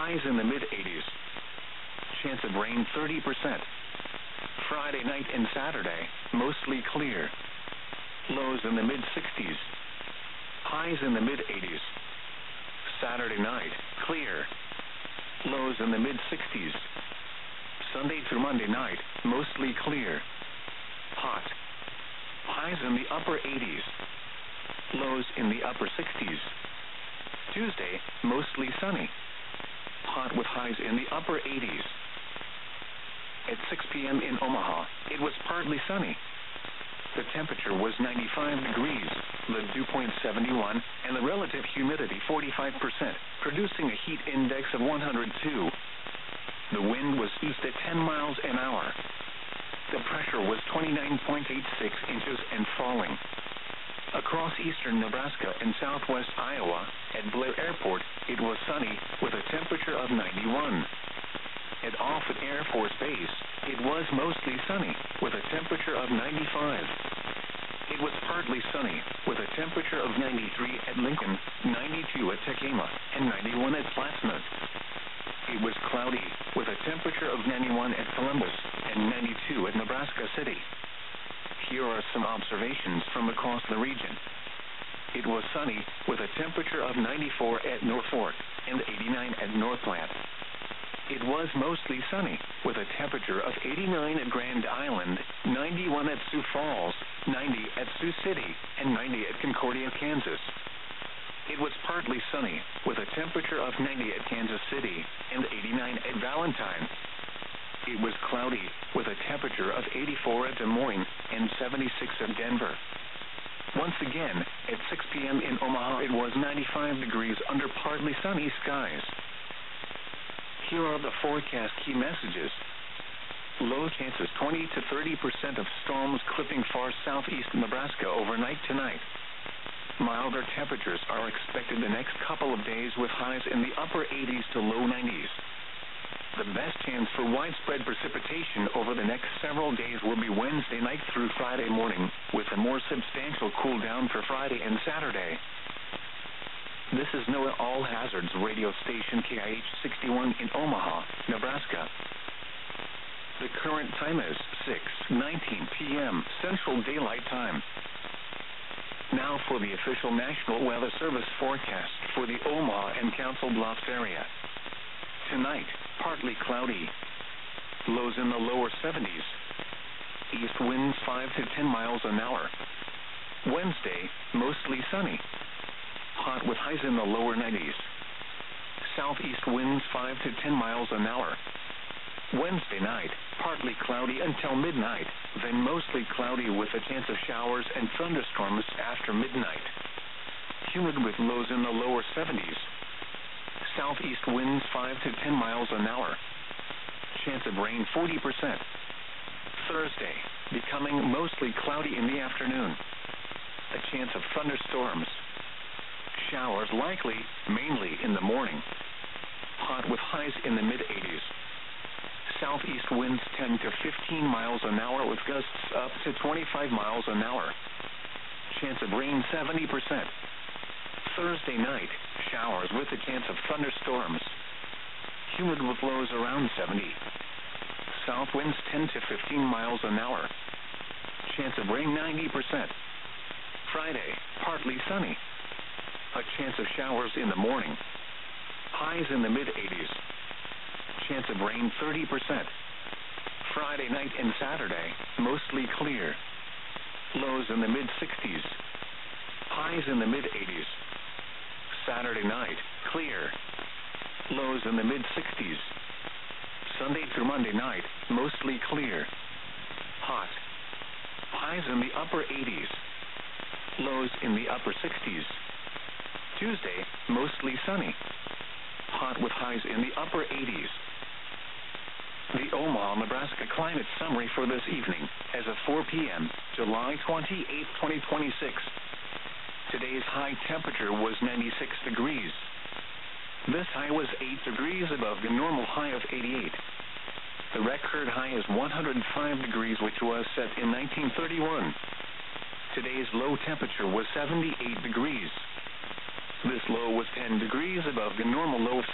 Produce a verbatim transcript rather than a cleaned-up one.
Highs in the mid eighties. Chance of rain thirty percent. Friday night and Saturday, mostly clear. Lows in the mid sixties. Highs in the mid eighties. Saturday night, clear. Lows in the mid sixties. Sunday through Monday night, mostly clear. Hot. Highs in the upper eighties. Lows in the upper sixties. Tuesday, mostly sunny. Hot with highs in the upper eighties. At six p.m. in Omaha, it was partly sunny. The temperature was ninety-five degrees, the dew point seventy-one, and the relative humidity forty-five percent, producing a heat index of one hundred two. The wind was east at ten miles an hour. The pressure was twenty-nine point eight six inches and falling. Across eastern Nebraska and southwest Iowa, at Blair Airport, it was sunny with a temperature of ninety-one. At Offutt Air Force Base, it was mostly sunny with a temperature of ninety-five. It was partly sunny with a temperature of ninety-three at Lincoln, ninety-two at Tekema, and ninety-one at Plattsmouth. It was cloudy with a temperature of ninety-one at Columbus and ninety-two at Nebraska City. Here are some observations from across the region. It was sunny with a temperature of ninety-four at Norfolk and eighty-nine at Northland. It was mostly sunny with a temperature of eighty-nine at Grand Island, ninety-one at Sioux Falls, ninety at Sioux City, and ninety at Concordia, Kansas. It was partly sunny with a temperature of ninety at Kansas City and eighty-nine at Valentine. It was cloudy with a temperature of eighty-four at Des Moines and seventy-six at Denver. Once again, at six p.m. in Omaha, it was ninety-five degrees under partly sunny skies. Here are the forecast key messages. Low chances twenty to thirty percent of storms clipping far southeast Nebraska overnight tonight. Milder temperatures are expected the next couple of days with highs in the upper eighties to low nineties. The best chance for widespread precipitation over the next several days will be Wednesday night through Friday morning, with a more substantial cool down for Friday and Saturday. This is NOAA All Hazards radio station K I H sixty-one in Omaha, Nebraska. The current time is six nineteen p.m. Central Daylight Time. Now for the official National Weather Service forecast for the Omaha and Council Bluffs area. Tonight, partly cloudy. Lows in the lower seventies. East winds five to ten miles an hour. Wednesday, mostly sunny. Hot with highs in the lower nineties. Southeast winds five to ten miles an hour. Wednesday night, partly cloudy until midnight, then mostly cloudy with a chance of showers and thunderstorms after midnight. Humid with lows in the lower seventies. Southeast winds five to ten miles an hour. Chance of rain forty percent. Thursday, becoming mostly cloudy in the afternoon. A chance of thunderstorms. Showers likely, mainly in the morning. Hot with highs in the mid eighties. Southeast winds ten to fifteen miles an hour with gusts up to twenty-five miles an hour. Chance of rain seventy percent. Thursday night, showers with a chance of thunderstorms. Humid with lows around seventy. South winds ten to fifteen miles an hour. Chance of rain ninety percent. Friday, partly sunny. A chance of showers in the morning. Highs in the mid eighties. Chance of rain thirty percent. Friday night and Saturday, mostly clear. Lows in the mid sixties. Highs in the mid eighties. Saturday night, clear. Lows in the mid sixties. Sunday through Monday night, mostly clear. Hot. Highs in the upper eighties. Lows in the upper sixties. Tuesday, mostly sunny. Hot with highs in the upper eighties. The Omaha, Nebraska climate summary for this evening, as of four p.m., July twenty-eighth, twenty twenty-six. Today's high temperature was ninety-six degrees. This high was eight degrees above the normal high of eighty-eight. The record high is one hundred five degrees, which was set in nineteen thirty-one. Today's low temperature was seventy-eight degrees. This low was ten degrees above the normal low of